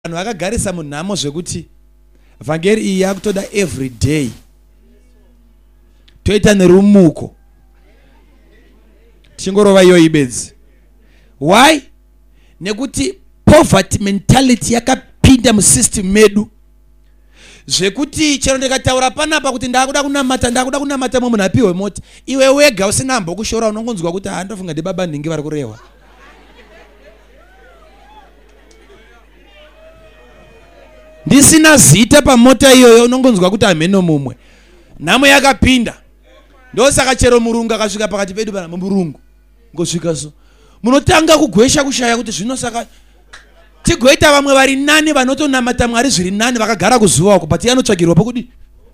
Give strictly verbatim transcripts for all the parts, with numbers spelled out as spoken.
vanhu vakagarisa munhamo zvekuti vhangeri iyi yakutoda every day toita nerumuko tichingorova iyoyi bedzi. Why? Nekuti poverty mentality yakapinda musystem medu zvekuti chero ndikataura panapa kuti ndakuda kunamata ndakuda kunamata mwe munhu apiwe mota iwe wega usina mbo kushora unongonzwa kuti handofunga ndi baba ndingi vari kurewa. Ndisina zita pamota iyoyo unongonzwa kuti ameno mumwe namo yakapinda ndosaka chero murungu akasvika pakati pedu pana murungu ngosvika so munotanga kugwesha kushaya kuti zvinosaka tigoita vamwe vari nani vanotonamata Mwari zviri nani vakagara kuzuva uko but yanotsvagirwa pokudi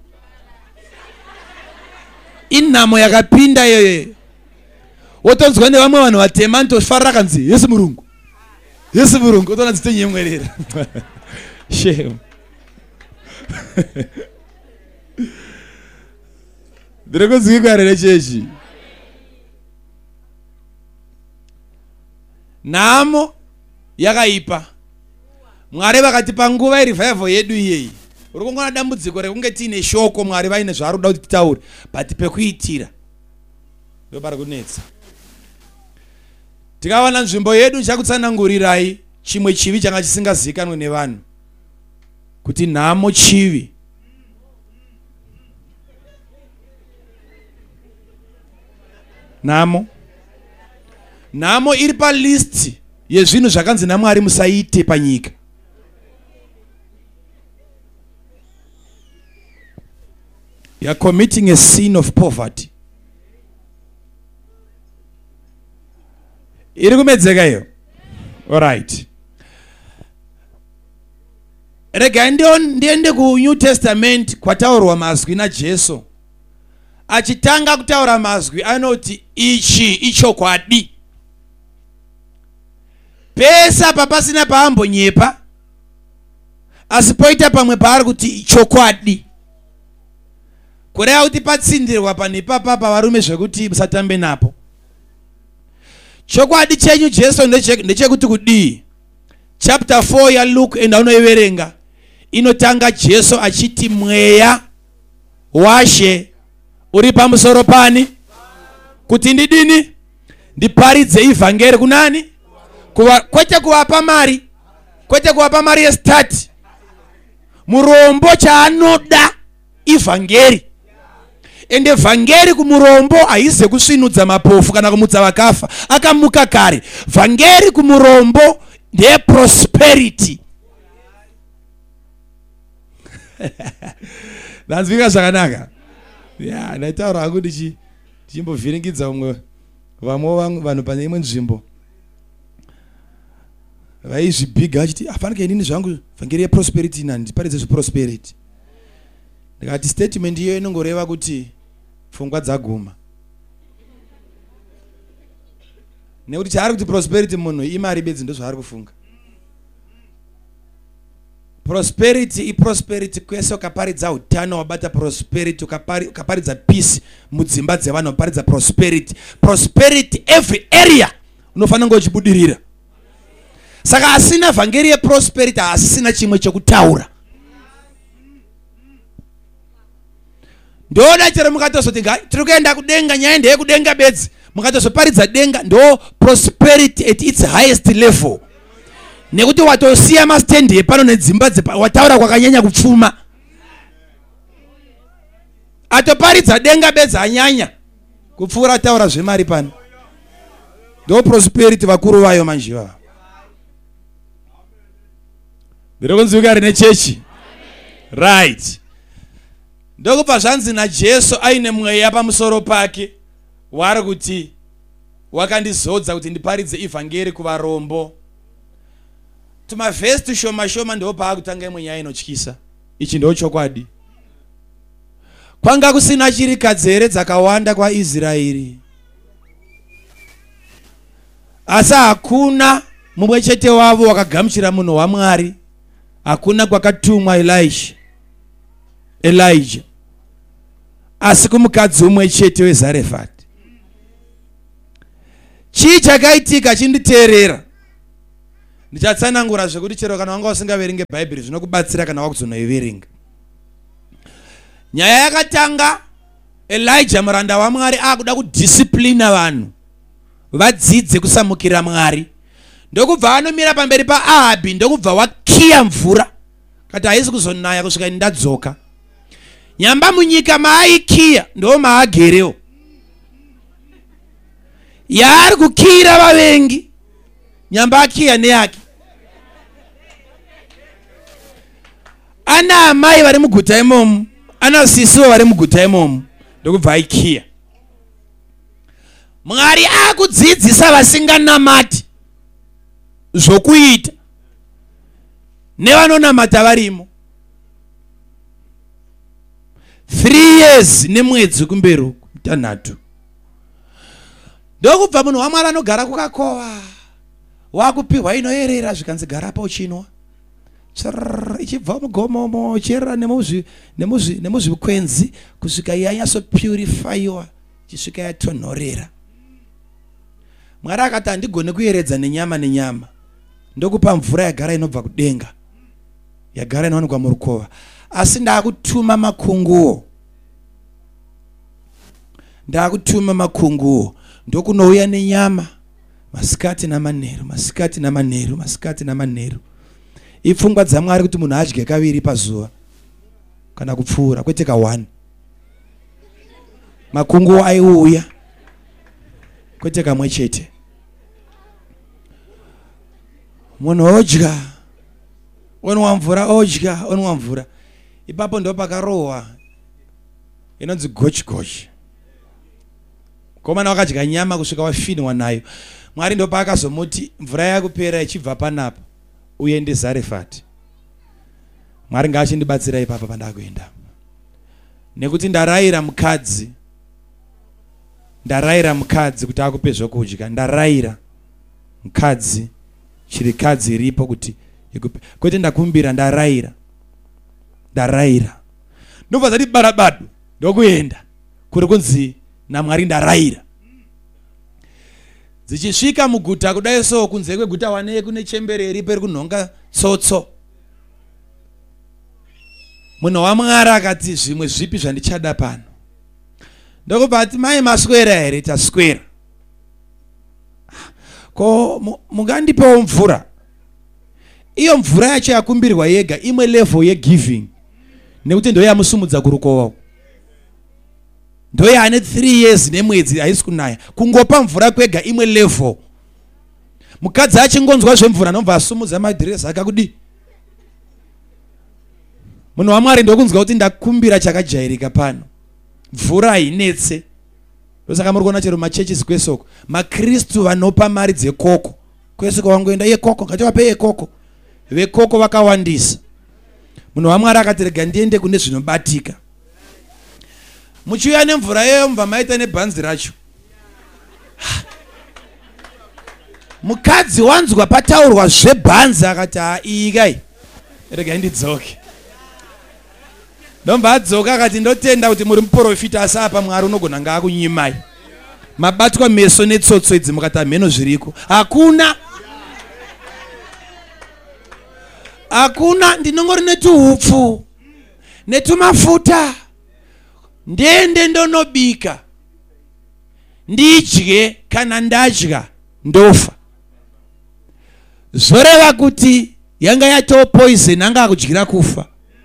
inhamo yakapinda iyoyo wotonzwa nevamwe vanhu vatema ntofarira kanzi Yesu murungu Yesu murungu otona dzitenyemwerera shame. Ndirekozikare chechi namo yakaipa Mwari vakati panguva revival yedu iyeyi uri kungona dambudziko rekunge tiine shoko Mwari vaine zvaari kuda kuti titaure but pekuitira ndopari kunetsa. Tikawana nzvimbo yedu chakutsanangurirai chimwe chivi changa chisingazikanwe nevanhu kuti namo chivi namo namo iri palist yezvinhu zvakanzi naMwari musaite panyika. You are committing a sin of poverty. Iri kumedzeka iyo. All right. Rega ndiende ku New Testament kwataurwa mazwi naJesu. Achitanga kutaura mazwi anoti ichi ichokwadi. Pesa papasina paambonyepa asipoita pamwe paari kuti chokwadi. Kureva kuti patsindirwa panepa papa varume zvekuti musatambe napo. Chokwadi chenyu Jesu ndechekuti kudii. Chapter four ya Luke endaunoiverenga inotanga Jesu achiti mweya washe uri pamusoro pani kuti ndidini ndiparidze ivhangeri kunani kuva kwete kuvapa mari kwete kuvapa mari yestati murombo chaanoda ivhangeri ende vhangeri kumurombo haize kusvinudza mapofu kana kumutsa vakafa akamuka kare. Vhangeri kumurombo ndeye prosperity. Ndanzvika zvakanaka. Ya ndaitaura hangu ndichi tichimbovhiringidza umwe vamwe vanhu pane imwe nzvimbo vaizvibhiga achiti afanike inini zvangu vhangeri yeprosperity nani ndiparidze zveprosperity. Ndikati statement iyo inongoreva kuti pfungwa dzaguma nekuti chaari kuti prosperity munhu imari bedzi ndozvaari kufunga. Prosperity iprosperity kwese ukaparidza utano wabata prosperity ukaparidza peace mudzimba dzevanhu ukaparidza prosperity prosperity every area unofanira kunge uchibudirira. Saka asina vhangeri yeprosperity asisina chimwe chekutaura. Ndoda chero mukatozoti tiri kuenda kudenga nyaya ndeyekudenga bedzi mukatozoparidza denga ndo prosperity at its highest level. Nekuti watosiya masitendi epano nedzimba wataura kwakanyanya kupfuma atoparidza denga bedzi anyanya kupfuura ataura zvemari pano ndo prosperity vakuru vayo manjiva. Ndirekunzwika rine chechi right. Ndokupa zvanzi naJesu aine mweya pamusoro pake wari kuti wakandizodza kuti ndiparidze ivhangeri kuvarombo. Tumavhesi tushoma shoma ndo paakutanga imwe nyaya inotyisa. Ichi ndo chokwadi. Kwanga kusina chirikadzi here dzakawanda kwaIsraeri asi hakuna mumwe chete wavo wakagamuchira munhu waMwari. Hakuna kwakatumwa Elisha Elijah asi kumukadzi umwe chete weZarefati. Chii chakaitika chinditeerera ndichatsanangura zvekuti chero kana wanga usingaverenga bhaibheri zvinokubatsira kana wakuzonoiverenga. Nyaya yakatanga Elijah muranda waMwari akuda kudisciplina vanhu vadzidze kusamukira Mwari. Ndokubva anomira pamberi paAhabhi ndokubva wakiya mvura kati haisi kuzonaya kusvika ndadzoka. Nyamba munyika maaikiya ndo maagerewo. Yaari kukira vavengi nyamba akiya neyake. Ana amai vari muguta imomo, ana sisiwo vari muguta imomo, ndokubva aikiya. Mwari akudzidzisa vasinganamati zvokuita nevanonamata varimo. three years nemwedzi kumberi uku mutanhatu. Ndokubva munhu waMwari anogara kukakova wakupiwa inoyerera zvikanzi gara pa uchinwa. Ichibva mugomomo ichierera nemuzvikwenzi kusvika yanyaso purifyiwa ichisvika yatonhorera. Mwari akati handigone kuyeredza nenyama nenyama. Ndokupa mvura yagara inobva kudenga, yagara inowanikwa murukova, asi ndakutuma makunguo. Ndakutuma makunguo ndokunouya nenyama masikati namanheru, masikati namanheru, masikati namanheru. Ipfungwa dzaMwari kuti munhu adye kaviri pazuva kana kupfuura, kwete ka one. Makunguo aiuya kwete kamwe chete. Munhu odya, onwa mvura, odya, onwa mvura. Ipapo ndo pakarohwa inonzi gochi gochi. Komana wakadya nyama kusvika wafinwa nayo. Mwari ndo paakazomuti mvura yakupera ichibva panapa uende Zarefati. Mwari ngaachindibatsira ipapa pandakuenda. Nekuti ndarayira mukadzi, ndarayira mukadzi kuti akupe zvokudya, ndarayira mukadzi, chirikadzi iripo kuti ikupe. Kwete ndakumbira, ndarayira. Ndarayira. Ndobva zvati barabadu ndokuenda kuri kunzi naMwari ndarayira. Dzichisvika muguta kudai so kunze kweguta wane kune chembereri peri kunhonga tsotso. Munhu waMwari akati zvimwe zvipi zvandichada pano. Ndokubva ati mai maswera here? Taswera. Ko mungandipawo mvura. Iyo mvura yacho yakumbirwa yega imwe level yegiving. Nekuti ndo yamusumudza kurukova. Ndo yane three years nemwedzi haisi kunaya. Kungopa mvura kwega imwe level. Mukadzi achingonzwa zvemvura nomva asumudza madhirezi akakudi. Munhu waMwari ndokunzwa kuti ndakumbira chakajairika pano. Mvura hainetse. Ndosaka muri kuona chero machurches kwesoko maKristu vanopa mari dzekoko. Kwesoko wangoenda yekoko, ngativape yekoko. Vekoko vakawandisa. Munhu waMwari akati rega ndiende kune zvinobatika. Muchiuya nemvura yeyo mubva maita nebhanzi racho. Mukadzi wanzwa pataurwa zvebhanzi akati iyi kai rega ndidzoke. Ndomba adzoka akati ndotenda kuti muri muprofita asi apa Mwari unogona ngaakunyimai. Mabatwa meso netsotso idzi mukati mheno zviriko. Hakuna. Hakuna, ndinongori netuhupfu netumafuta. Ndende ndonobika ndidye kana ndadya ndofa. Zoreva kuti yanga yatoo poison anga akudyira kufa.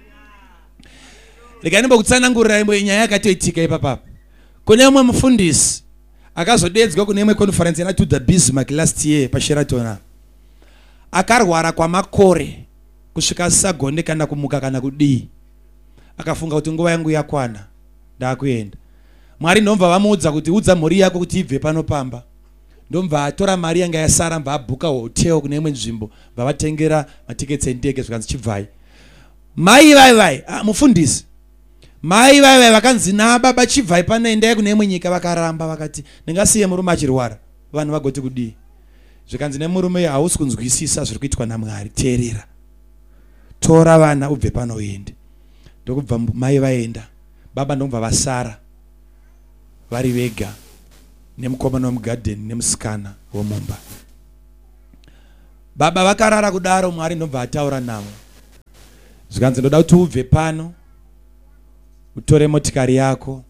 Rega ndimbokutsanangurira imwe nyaya yakatoitika ipapapa. Kune umwe mufundisi akazodedzwa kune imwe conference yana to the Bismarck last year paSheraton. Akarwara kwamakore kusvika sagone kana kumuka kana kudii. Akafunga kuti nguva yangu yakwana ndakuenda. Mwari ndomva vamuudza kuti udza mhuri yako kuti ibve panopamba. Ndomva atora mari yanga yasara mva abhuka hotel kune imwe nzvimbo vavatengera matiketi endege zvikanzi chibvai. Mai vai vai mufundisi. Mai vai vai vakanzi na baba chibvai panoendai kune imwe nyika vakaramba vakati ndingasiye murume achirwara vanhu vagoti kudii. Zvikanzi nemurume hausi kunzwisisa zviri kuitwa naMwari, teerera. Tora vana ubve pano uende. Ndokubva mai vaenda. Baba ndomva vasara vari vega. Nemukomana womugarden nemusikana womumba. Baba vakarara kudaro, Mwari ndobva ataura navo. Zvikanzi ndoda kuti ubve pano utore motikari yako.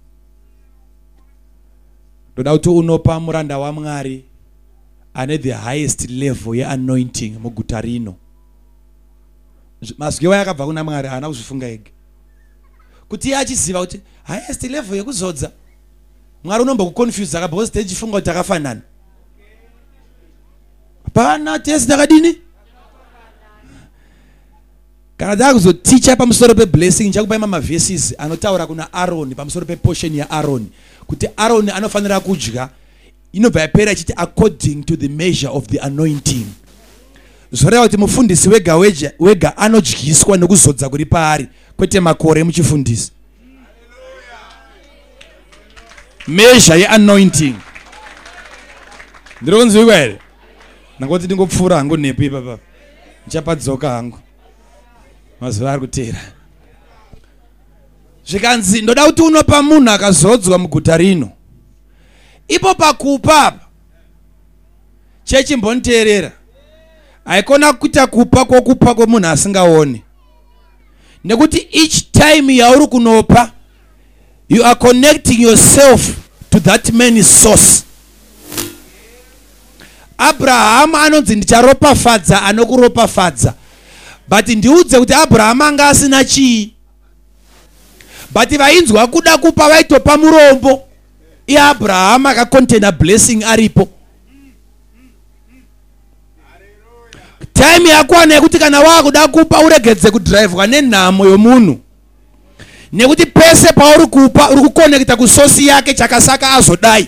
Ndoda kuti unopa muranda waMwari ane the highest level ye anointing muguta rino. Mazwi yakabva kuna Mwari, haana kuzvifunga ega. Kuti iye achiziva kuti highest level yekuzodza, Mwari unomba kuconfuse akabva stage chifunga kuti akafanana. Pana test dakadini? Kana dakuzoticha pamusoro pe blessing chakupa mama verses anotaura kuna Aaron pamusoro pe portion ya Aaron. Kuti Aaron anofanira kudya inobva yapera chiti according to the measure of the anointing. Zvoreva kuti mufundisi wega wega wega anodyiswa nekuzodza kuri paari kwete makore muchifundisi. Measure ye anointing. Ndironzwa here. Nangoti ndingopfura hangu nepi papa. Ndichapadzoka hangu. Mazuva ari kutera. Zvikanzi ndoda kuti unopa munhu akazodzwa muguta rino. Ipo pakupa apa. Chechimbonteerera. Haikona kuita kupa kwokupa kwomunhu asingaoni. Nekuti each time yauri kunopa, you are connecting yourself to that man's source. Abraham anonzi ndicharopafadza anokuropafadza. But ndiudze kuti Abraham anga asina chii. But vainzwa kuda kupa vaitopa murombo. I Abraham akacontaina blessing aripo. Time yakwana yekuti kana wakuda kupa uregedze kudrive nenhamo yomunhu. Nekuti pese pauri kupa uri kuconnecta kusosi yake chakasaka azodai.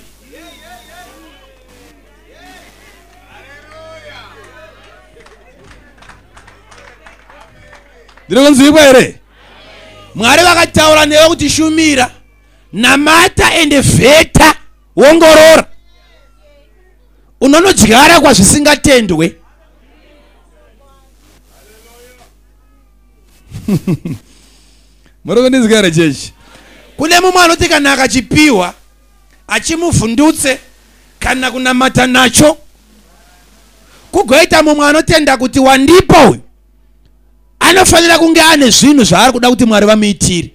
Ndinokunzwikwa here? Mwari vakataura newe kuti shumira, namata ende vheta, ongorora. Unonodyara kwazvisingatendwe. Murikundinzwa here chechi? Kune mumwe anoti kana akachipiwa achimuvhundutse kana kunamata nacho, kugoita mumwe anotenda kuti wandipa uyu anofanira kunge ane zvinhu zvaari kuda kuti Mwari vamuitire.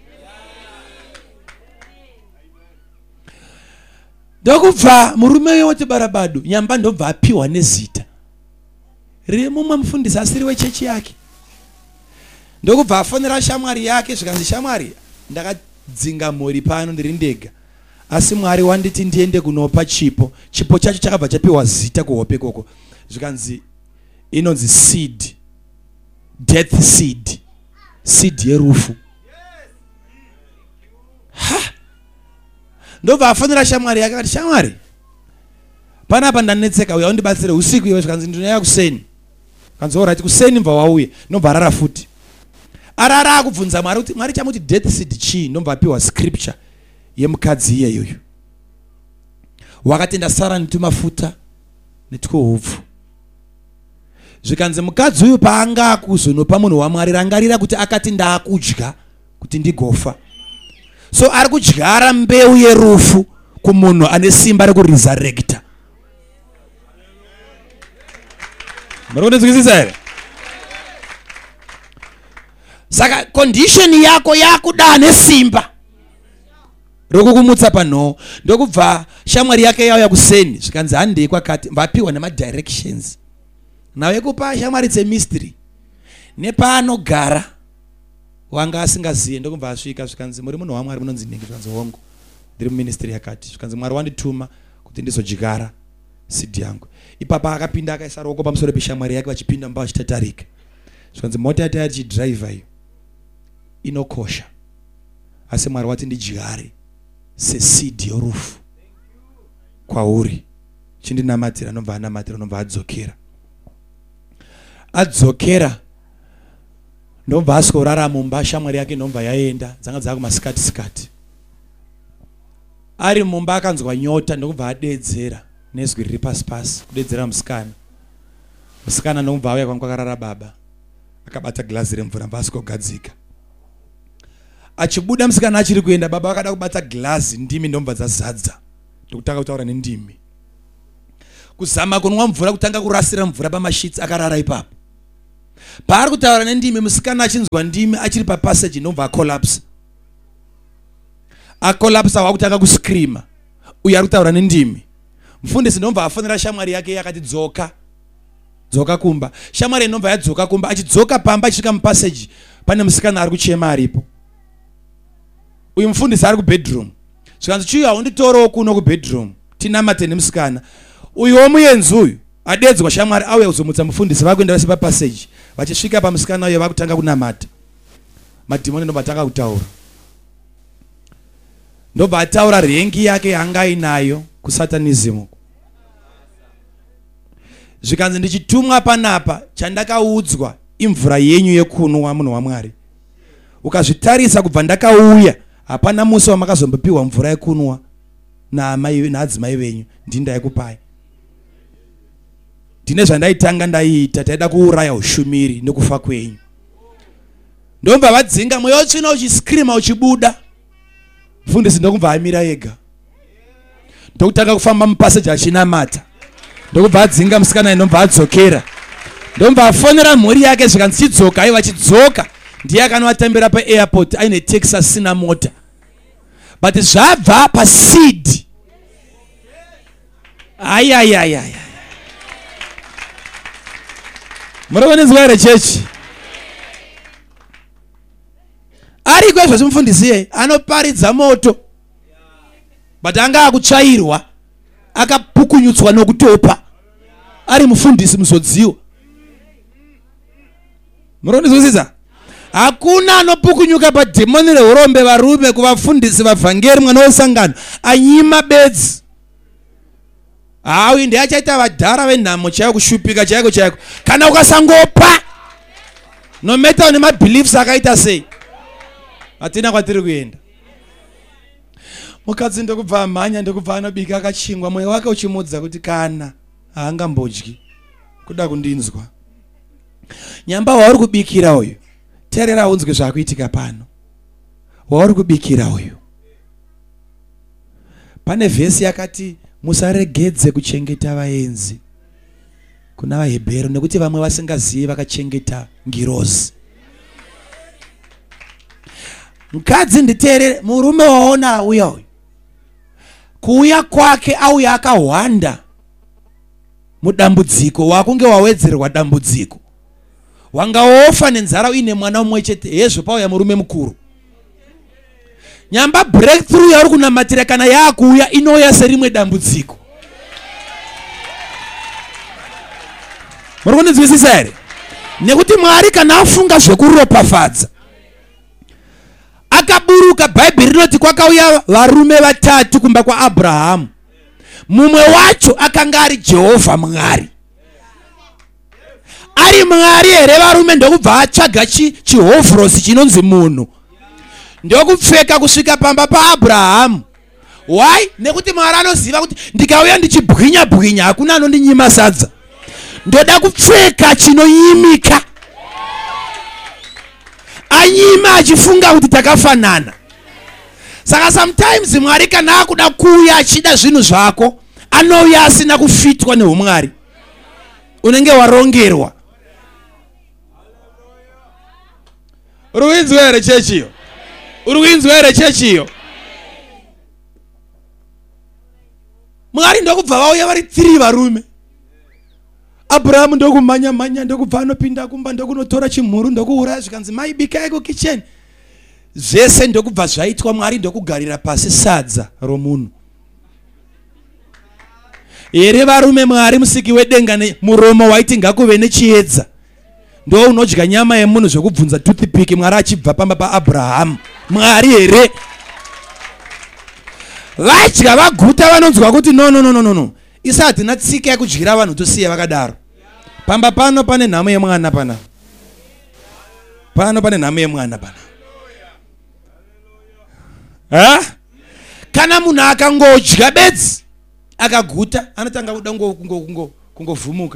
Ndokubva murume uyo woti barabadu nyamba ndobva apiwa nezita riri mumwe mufundisi asiri wechechi yake. Ndokubva afonera shamwari yake zvikanzi shamwari ndakadzinga mhuri pano ndiri ndega, asi Mwari wanditi ndiende kunopa chipo. Chipo chacho chakabva chapiwa zita kuhope koko. Zvikanzi inonzi seed. Death seed. Seed yerufu. Ha! Ndobva afonera shamwari yake akati shamwari, panapa ndanetseka uya undibatsire usiku iwe. Zvikanzi ndinoya kuseni. Kanzi alright kuseni mva wauye. Ndobva arara futi. Arara akubvunza Mwari kuti Mwari chamuti death seed chii. Ndobva apiwa scripture yemukadzi iyeyoyo. Wakati ndasara nitumafuta netukohupfu. Zvikanzi mukadzi uyu paanga kuzonopa munhu waMwari rangarira kuti akati ndaakudya kuti ndigofa. So ari kudyara mbeu yerufu kumunhu ane simba rekuresurrecta. Murikundinzwisisa here? Saka condition yako yakuda nesimba rokukumutsa panho. Ndokubva shamwari yake yauya kuseni. Zvikanzi handei kwakati vapiwa nema directions. Nawe kupa shamwari dze mystery nepaanogara wanga asingaziye. Ndokubva asvika. Zvikanzi muri munhu waMwari munonzi Nhengi. Zvikanzi hongu ndiri muministry yakati. Zvikanzi Mwari wandituma kuti ndizodyara seed yangu. Ipapa akapinda akaisa ruoko pamusoro peshamwari yake vachipinda mumba vachitatarika. Zvikanzi mota yati achidriver iyo inokosha, asi Mwari wati ndidyare seseed yorufu kwauri. Chindinamatira nobva anamatira nobva adzokera. Adzokera ndobva askorara mumba. Shamwari yake nobva yaenda dzanga dzava kumasikati sikati. Ari mumba akanzwa nyota ndokubva adedzera nezwi riri pasi pasi kudedzera musikana. Musikana ndokubva auya kwanga kwakarara baba akabata glazi remvura vasikogadzika. Achibuda musikana achiri kuenda, baba akada kubata glazi, ndimi ndomba dzazadza ndokutaka kutaura nendimi. kuzama kunwa mvura kutanga kurasira mvura pamashitsi akarara ipapo. Paari kutaura nendimi musikana achinzwa ndimi achiri papassage inobva collapse. A collapse wakutanga kuscreama. Uyu ari kutaura nendimi. Mufundisi ndomva afonera shamwari yake yakati dzoka. Dzoka kumba. Shamwari ndomva yadzoka kumba achidzoka pamba achisvika mupassage pane musikana ari kuchema aripo. Uyu mufundisi ari kubedroom. Zvikanzi chiuya unditorowo kuno kubedroom. Tinamate nemusikana. Uyu womuyenzi uyu adedzwa shamwari auya kuzomutsa mufundisi vakuenda vese papassage. Vachisvika pamusikana uyo vakutanga kunamata. Madhimoni ndobva atanga kutaura. Ndobva ataura rengi yake yanga inayo kusatanism. Zvikanzi ndichitumwa panapa chandakaudzwa imvura yenyu yekunwa munhu waMwari. Ukazvitarisa kubva ndakauya hapana musi wamakazombopiwa mvura yekunwa naamai naadzimai venyu ndindaikupai. Ndine zvandaitanga ndaiita taida kuuraya ushumiri nekufa kwenyu. Ndomva vadzinga mweya utsvina uchiscreama uchibuda. Mufundisi ndokubva amira ega. Ndokutanga kufamba mupassage achinamata. Ndokubva adzinga musikana ndomva adzokera. Ndomva afonera mhuri yake zvikanzi chidzoka iva chidzoka. Ndiye akanovatambira paairport aine taxi asina mota. But zvabva paseed. Ai ai ai ai. Murakonezwa here chechi. Ari kwezvo simufundisi anoparidza moto. But anga akutsvairwa akapukunyutswa nokutopa. Ari mufundisi muzodziwa. Muronizwisisa? Hakuna anopukunyuka padhimoni reurombe varume kuvafundisi vavhangeri mwana wesangano anyima bedzi. Hawi ndiye achaita vadhara venhamo chaiyo kushupika chaiko chaiko. Kana ukasangopa no matter une mabeliefs akaita sei. Hatina kwatiri kuenda. Mukadzi ndokubva amhanya ndokubva anobika akachingwa mwoyo wake uchimudza kuti kana haangambodyi kuda kundinzwa. Nyamba wauri kubikira uyu teerera unzwe zvakuitika pano. Wauri kubikira uyu pane vhesi yakati musaregedze kuchengeta vaenzi kuna vaHebheru nekuti vamwe vasingazivi vakachengeta ngirozi. Mukadzi nditeerere, murume waona uya uyu kuuya kwake auya akahwanda mudambudziko wakunge wawedzerwa dambudziko. Wanga wofa nenzara uine mwana umwe chete hezvo pauya murume mukuru. Nyamba breakthrough yauri kunamatira kana yakuuya inouya serimwe dambudziko. Murikunzwisisa here? Nekuti Mwari kana afunga zvekuropafadza akaburuka, Bhaibheri rinoti kwakauya varume vatatu kumba kwaAbhurahamu. Mumwe wacho akanga ari Jehovha Mwari. Ari Mwari here varume ndokubva atsvaga chihovhorosi chinonzi munhu ndokupfeka kusvika pamba paAbhurahamu. Why? Nekuti Mwari anoziva kuti ndikauya ndichibwinya bwinya hakuna anondinyima sadza. Ndoda kupfeka chinoyimika. Anyima achifunga kuti takafanana. Saka sometimes Mwari kana akuda kuuya achida zvinhu zvako anouya asina kufitwa neumwari. Unenge warongerwa. Uruinzwa here chechiyo. Uruinzwa here chechiyo. Mwari ndokubva vauya vari three varume. Abraham ndokumanya manya ndokubva anopinda kumba ndokunotora chimhuru ndokuuraya zvikanzi mai bikai kukicheni. Zvese ndokubva zvaitwa Mwari ndokugarira pasi sadza romunhu. Here varume Mwari musiki wedenga muromo waiti ngakuve nechiedza. Ndo unodya nyama yemunhu zvokubvunza toothpick Mwari achibva pamba paAbhurahamu. Mwari here. Vadya vaguta vanonzwa kuti no no no no no. Isa hatina tsika yekudyira vanhu tosiya vakadaro. Pamba pano pane nhamo yemwana pana. Pano pane nhamo yemwana pana. Ha? Kana munhu akangodya bedzi akaguta anotanga kuda kungo kungovhumuka.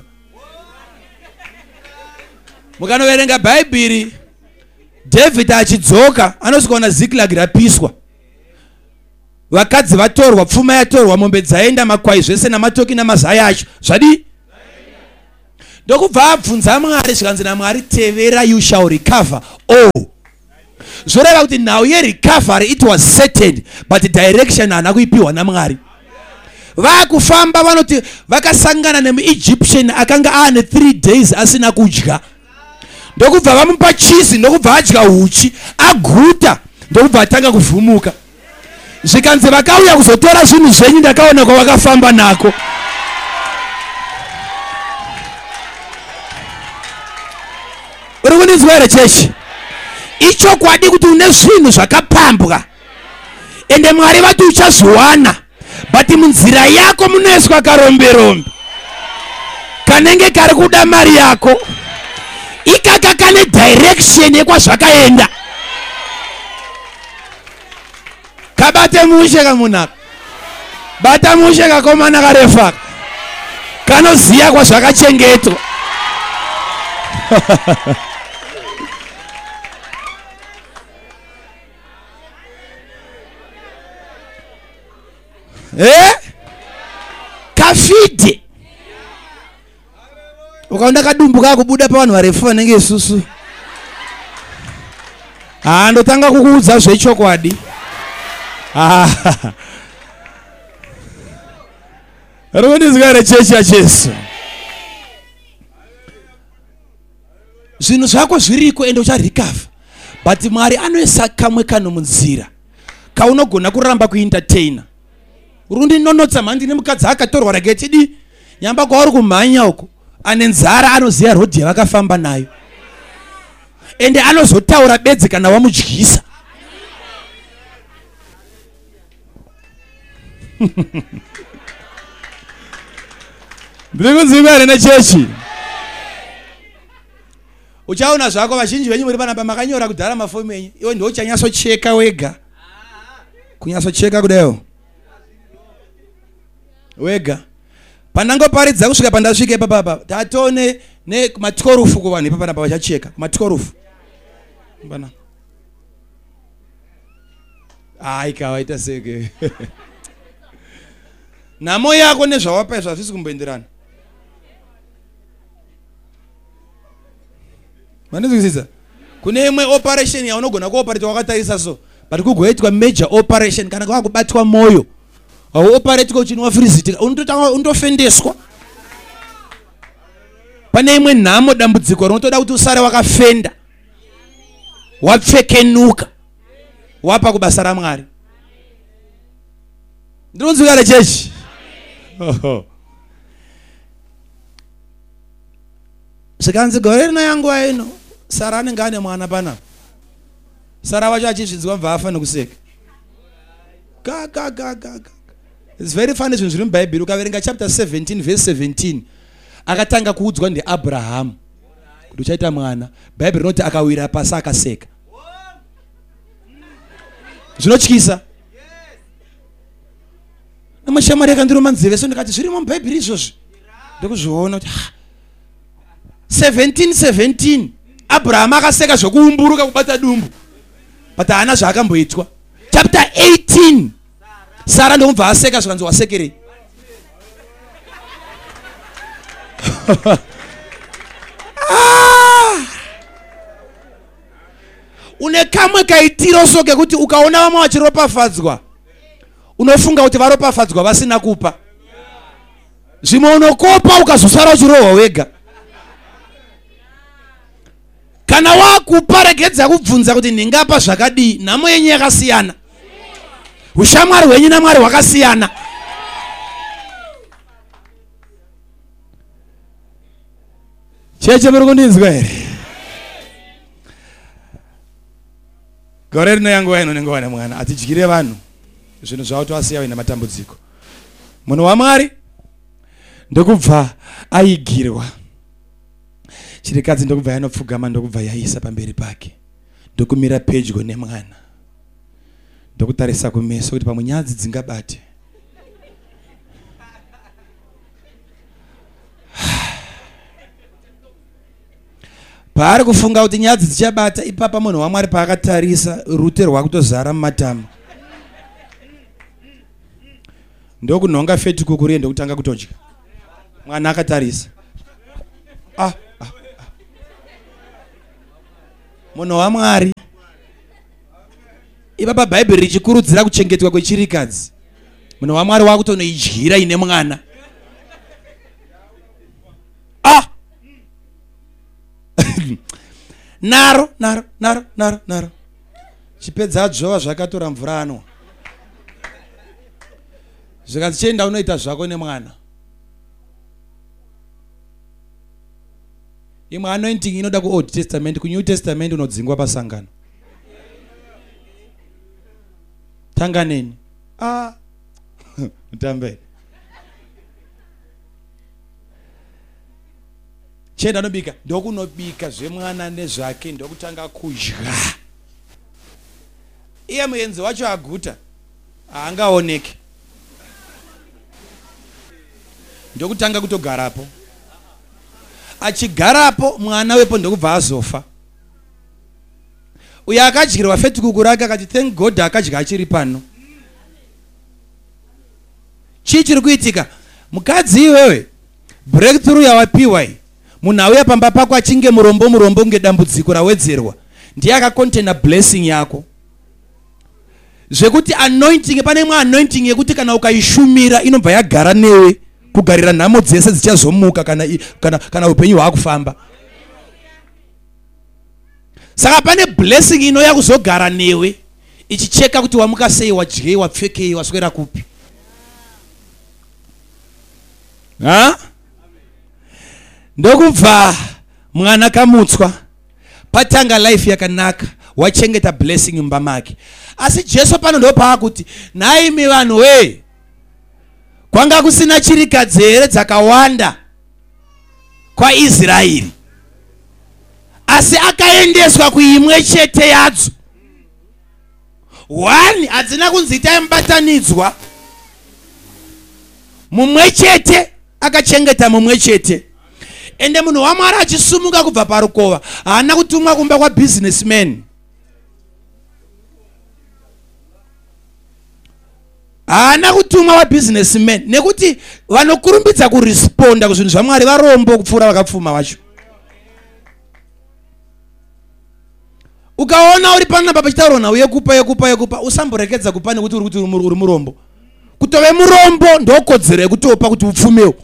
Mukanoverenga Bhaibheri David achidzoka anosvika kuona Ziklag rapiswa. vakadzi vatorwa, pfuma yatorwa, mombe dzaenda, makwai zvese namatoki namazaya acho zvadi. Ndokubva abvunza Mwari zvikanzi naMwari, tevera, you shall recover all. Zvoreva kuti now ye recovery it was certain, but direction haana kuipiwa naMwari. Vakufamba vanoti vakasangana nemuEgyptian akanga ane three days asina kudya. Ndokubva vamupa cheese, ndokubva adya uchi, aguta, ndokubva atanga kuvhumuka. Zvikanzi vakauya kuzotora zvinhu zvenyu ndakaona kwavakafamba nako. Uri kundinzwa here chechi? Ichokwadi kuti une zvinhu zvakapambwa ende Mwari vati uchazviwana, but munzira yako munoiswa karomberombe kanenge kari kuda mari yako, ikaka kane direction yekwazvakaenda. Kabate mushe kamunaka, bata mushe kakomana karefaka, kanoziya kwazvakachengetwa. Eh? Kafide. Ukaona kadumbu kako kubuda pa vanhu varefu vanenge isusu. Ah, ndotanga kukuudza zvechokwadi. Ah. Rondizigare chechi ya Jesu. Zvinhu zvako zviriko ende ucharecover. But Mwari anoisa kamwe kano munzira kaunogona kuramba kuentertaina. Urundi nonotsa mhandi nemukadzi akatorwa rageti di nyamba kwauri kumhanya uko ane nzara anoziya rodhi yavakafamba nayo ende anozotaura bedzi kana wamudyisa. Ndiri kunzima here nechechi. Uchaona zvako vazhinji venyu muri panapa makanyora kudhara mafomu enyu, iwe ndiwo uchanyasocheka wega. Kunyasocheka kudayo wega. Pandangoparidza kusvika pandasvika ipa papa tatone nematikorufu kuvanhu ipa panapa vachacheka matikorufu bana. Ai kawaita seke. Namo yako nezvawapa zvazvisi kumboenderana. Manizvikisa kune imwe operation yaunogona kuoperate wakatarisa so, but kugoitwa major operation kana kwakubatwa moyo au operate ko chinwa freeze unototanga undofendeswa. Pane imwe nhamo dambudziko rinotoda kuti usare wakafenda, wapfekenuka, wapa kubasa raMwari. Ndinonzwira chechi. Zvikanzi gore rino yangu aino Sara anenge ane mwana pana. Sara wacho achizvidzwa mva afa nekuseka. Ga ga ga ga. It's very funny zvinhu zviri muBhaibheri. Ukaverenga chapter seventeen verse seventeen akatanga kuudzwa ndiAbraham kuti uchaita mwana. Bhaibheri rinoti akawira pasi akaseka. Zvinotyisa. Namashamari akandiroma nzeve so ndikati zvirimo muBhaibheri izvozvi. Ndokuzviona kuti seventeen seventeen Abraham akaseka zvokuumburuka kubata dumbu, but haana zvaakamboitwa. Chapter eighteen Sara ndomubva aseka zvikanzi wasekerei. Ah! Une kamwe kaitiro so kekuti ukaona vamwe vachiropafadzwa unofunga kuti varopafadzwa vasina kupa. Zvimwe unokopa ukazosara uchirohwa wega. Kana wakupa regedza kubvunza kuti ndingapa zvakadii. Nhamo yenyu yakasiyana, ushamwari hwenyu naMwari hwakasiyana. Cheche muri kundinzwa here? Gore rino yangu waino nenga wana mwana atidyire vanhu zvinhu zvavo toasiya nematambudziko. Munhu waMwari ndokubva aigirwa. Chirikadzi ndokubva yanopfugama ndokubva yaisa pamberi pake, ndokumira pedyo nemwana, ndokutarisa kumeso kuti pamwe nyadzi dzingabate. Paari kufunga kuti nyadzi dzichabata, ipapa munhu waMwari paakatarisa rute rwakutozara mumatama. ndokunhonga feti kukuri ndokutanga kutodya. Mwana akatarisa. Ah, ah, ah. Munhu waMwari. Ibaba Bhaibheri richikurudzira kuchengetwa kwechirikadzi. Munhu waMwari wakutonoidyira ine mwana. Ah. naro naro naro naro naro. Chipedza dzova zvakatora mvura anwa. Zvikati chenda unoita zvako nemwana. Imwe anointing inoda ku Old Testament, ku New Testament unodzingwa pasangano. Tanganeni. Ah. Mutambe. Chenda nobika, ndokunobika zvemwana nezvake ndokutanga kudya. Iye muenzi wacho aguta haangaoneke. Ndokutanga kutogarapo. Achigarapo mwana wepo ndokubva azofa. Uya akadyirwa feti kuku rake akati thank God akadya achiri pano. Chii chiri kuitika? Mukadzi iwewe breakthrough yawapiwa iyi. Munhu auya pamba pako achinge murombo murombo kunge dambudziko rawedzerwa. Ndiye akakontena blessing yako. Zvekuti anointing pane imwe anointing yekuti kana ukaishumira inobva yagara newe kugarira nhamo dzese dzichazomuka kana kana kana upenyu hwakufamba. Saka pane blessing inoya kuzogara newe ichicheka kuti wamuka sei, wadyei, wapfekei, waswera kupi. Ha? Ndokubva mwana kamutswa patanga life yakanaka, wachengeta blessing mumba make. Asi Jesu pano ndo paakuti naimi vanhu we kwanga kusina chirikadzi here dzakawanda kwa Israeri, asi akaendeswa kuimwe chete yadzo. One hadzina kunzi taimbatanidzwa, mumwe chete akachengeta mumwe chete. Ende munhu waMwari achisumuka kubva parukova haana kutumwa kumba kwa businessman. Haana kutumwa wa businessman nekuti vanokurumbidza kuresponda kuzvinhu zvaMwari varombo kupfuura vakapfuma vacho. Ukaona uri pana baba chitauro nawe yekupa yekupa yekupa usamborekedza kupa nekuti uri kuti uri murombo. Kutove murombo ndokodzero yekutopa kuti upfumewo.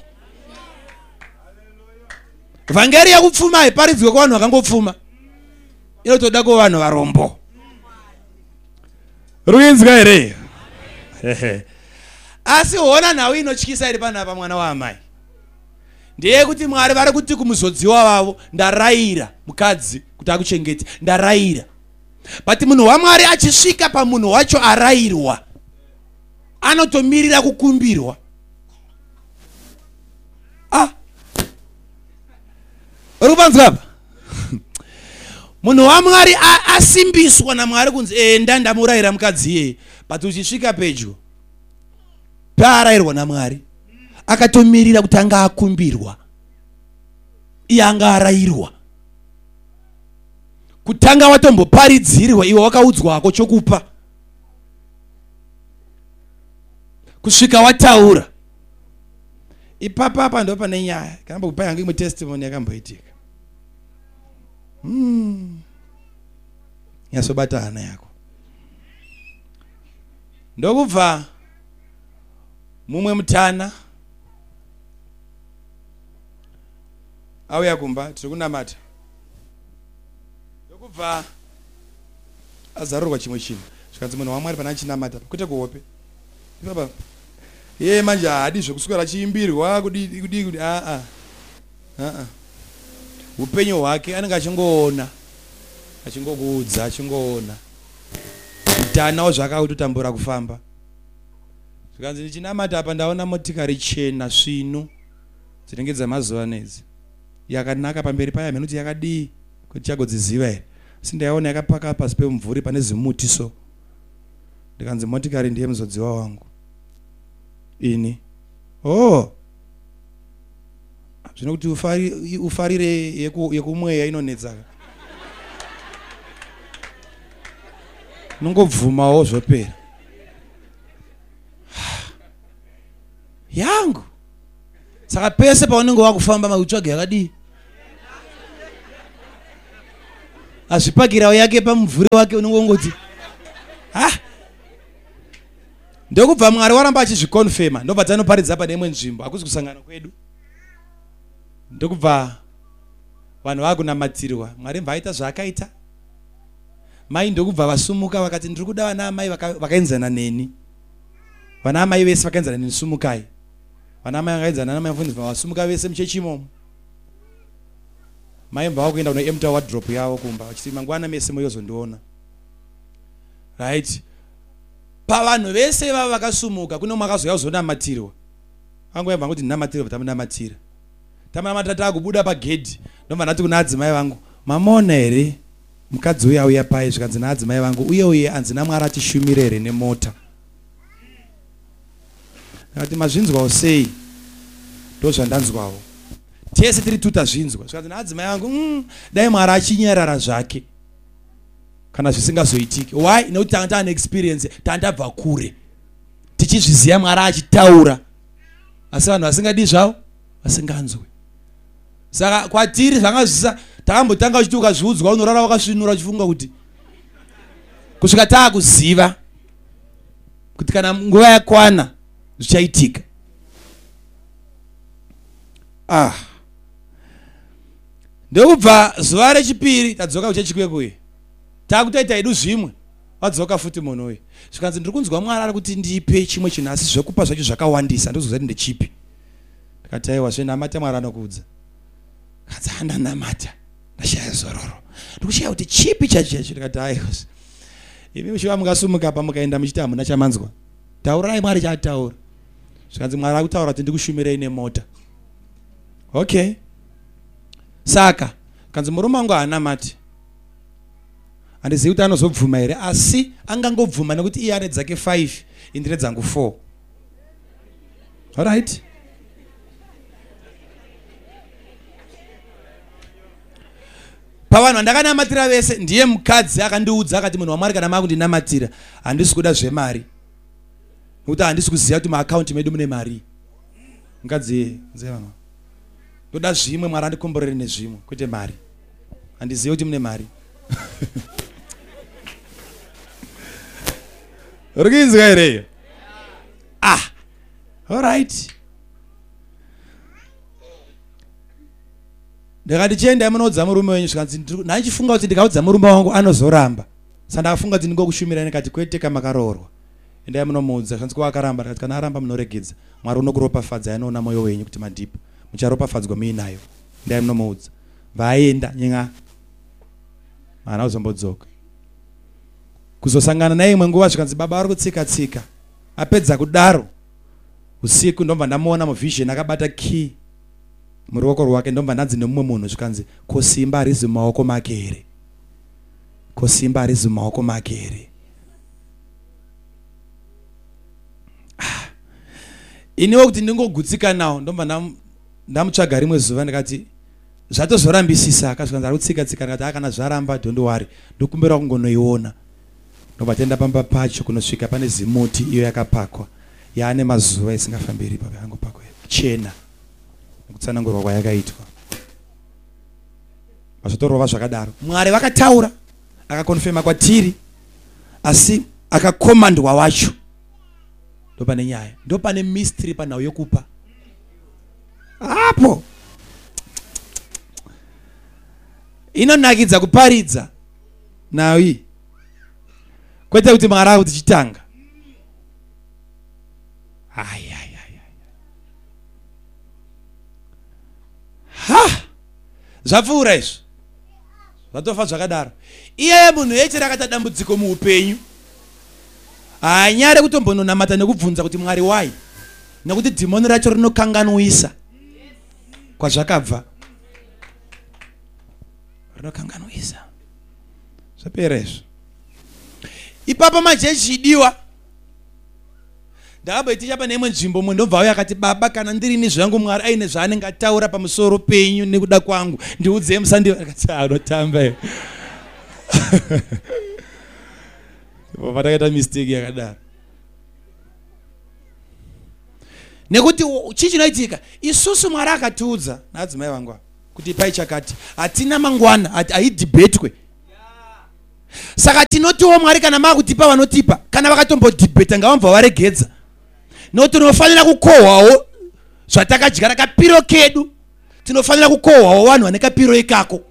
Vhangeri yakupfuma iparidzwe kwa vanhu vakangopfuma. Inotoda ko vanhu varombo. Ruinzga here. Asi hona nawe inotyisa iri pana pa mwana wa amai. Ndiye kuti Mwari vari kuti kumuzodziwa wavo ndarayira mukadzi kuti akuchengete, ndarayira. But munhu waMwari achisvika pa munhu wacho arayirwa, anotomirira kukumbirwa. Ah. Urubanzwa apa? Munhu waMwari asimbiswa naMwari kunzi enda ndamurayira mukadzi yeye, but uchisvika pedyo paarayirwa naMwari akatomirira kutanga akumbirwa. Iye anga arayirwa. Kutanga watomboparidzirwa iwe wakaudzwako chokupa. Kusvika wataura. Ipapa apa ndo pane nyaya. Kamba kupa yangu imwe testimony yakamboitika. Hmm. Yasobata hana yako. Ndokubva mumwe mutana auya kumba tiri kunamata. Ndokubva azarurwa chimwe chinhu. Zvikanzi munhu waMwari pana achinamata kwete kuhope. Baba ye manje hadi zvekuswera chiimbirwa kudi kudi kudi a a a a upenyu hwake anenge achingoona achingokuudza achingoona mutanawo zvakautotambura kufamba. Zvikanzi ndichinamata apa ndaona motikari chena svinu dzinenge dzamazuva nedzi yakanaka pamberi paya mhenuti yakadii kuti chagodziziva here. Asi ndaiona yakapaka pasi pemumvuri pane zimuti so. Ndikanzi motikari ndiye muzodziwa wangu ini. Oh, zvino kuti ufari ufarire yeku yekumweya inonetsa. Nongobvumawo zvopera. yangu. Saka pese paunenge wakufamba makutsvaga yakadii. Azvipakirawo yake pamuvhure wake unenge ungoti ha ndokubva Mwari waramba achizvikonfema ndobva tanoparidza pane imwe nzvimbo akuzi kusangana kwedu ndokubva vanhu vakunamatirwa Mwari mvaita zvaakaita mai ndokubva vasumuka vakati ndiri kuda vana amai vakaenzana neni vana amai vese vakaenzana neni sumukai vana amai vakaenzana nana mai mufundisi vasumuka vese muchechi imomo mai mbava kuenda kuno empty wardrobe yavo kumba vachiti mangwana mese moyozondiona right pavanhu vese vava vakasumuka kuno makazoya kuzonamatirwa angoemba kuti ndinamatirwa tamunamatira tamunamata takubuda pagedhi ndobva ndati kuna adzimai vangu mamona here mukadzi uya uya pai zvikanzi naadzimai vangu uye uye anzina Mwari atishumire here nemota akati mazvinzwawo sei ndozvandanzwawo tese tiri tutazvinzwa zvikanzi naadzimai vangu mm, dai Mwari achinyarara zvake kana zvisingazoitiki why nekuti tanga taane experience tandabva kure tichizviziva Mwari achitaura asi vanhu vasingadi zvavo vasinganzwe saka kwatiri zvanga zvisa takambotanga uchiti ukazviudzwa unorara wakasvinura uchifunga kuti kusvika taakuziva kuti kana nguva yakwana zvichaitika. ah ndokubva zuva rechipiri tadzoka kuchechi kwekuye takutoita edu zvimwe wadzoka futi munhu uyu zvikanzi ndiri kunzwa Mwari ari kuti ndipe chimwe chinhu asi zvekupa zvacho zvakawandisa ndozozati ndechipi ndikati aiwa zvenamata Mwari anokuudza kanzi andanamata ndashaya zororo ndikushaya kuti chipi chacho chacho ndikati aiwa imi mushiva mukasumuka pa mukaenda muchiti hamuna chamanzwa taurai Mwari chaataura zvikanzi Mwari akutaura kuti ndikushumirei nemota. Okay, saka kanzi murume wangu haanamati handizivi kuti anozobvuma here asi angangobvuma nekuti iye ane dzake five indire dzangu four. Alright, pavanhu vandakanamatira vese ndiye mukadzi akandiudza akati munhu waMwari kana makundinamatira handisi kuda zvemari nekuti handisi kuziva kuti maakaunti medu mune mari. Mukadzi nzevana ndoda zvimwe Mwari andikomborere nezvimwe kwete mari handizivi kuti mune mari. Uri kuinzwa here? Ah, alright. Ndikati chienda munoudza murume wenyu zvikanzi ndandichifunga kuti ndikaudza murume wangu anozoramba saka ndakafunga kuti ndingokushumirai ndikati kwete kamakaroorwa endai munomuudza zvikanzi kwa akaramba ndikati kana aramba munoregedza Mwari unokuropafadza anoona mwoyo wenyu kuti madhipa mucharopafadzwa muinayo endai munomuudza vaenda nyenga haana kuzombodzoka kuzosangana naye imwe nguva zvikanzi baba ari kutsika tsika apedza kudaro usiku ndomva ndamuona muvision akabata key muruoko rwake ndomva ndanzi nemumwe munhu zvikanzi ko simba harizi mumaoko make here ko simba harizi mumaoko make here. ah. Iniwo kuti ndingogutsika nawo ndomva ndamutsvaga rimwe zuva ndikati zvatozorambisisa akazvikanzi ari kutsika tsika ndikati akana zvaramba don't worry ndokumbira kungonoiona ndobva tenda pamba pacho kunosvika pane zimuti iyo yakapakwa yaane mazuva isingafambiri ipapo yangopakwa chena kutsanangurwa kwayakaitwa mazvotorova zvakadaro Mwari vakataura akakonfema kwatiri asi akakomandwa wacho ndopane nyaya ndopane mystery panhau yokupa apo inonakidza kuparidza nhau iyi kwete kuti Mwari akuti chitanga ai ai ha zvapfuura izvo zvatofa zvakadaro iyeye munhu yechera akata dambudziko muupenyu haanyare kutombononamata nekubvunza kuti Mwari wai nekuti dhimoni racho rinokanganwisa kwazvakabva rinokanganwisa zvapera izvo ipapo majeshi chidiwa ndakaboitisha pane imwe nzvimbo munhu ndobva uya akati baba kana ndirini zvangu Mwari aine zvaanenge ataura pamusoro penyu nekuda kwangu ndiudzei musandiva akati anotamba iwe baba takaita mistake yakadaro nekuti chii chinoitika isusu Mwari akatiudza nadzimai vangu kuti pai chakati hatina mangwana haidhibhetwe. Saka tinotiwo Mwari kana makutipa vanotipa kana vakatombodhibheta ngavambva varegedza nokuti tinofanira kukohwawo zvatakadyara kapiro kedu, tinofanira kukohwawo vanhu vane kapiro ikako.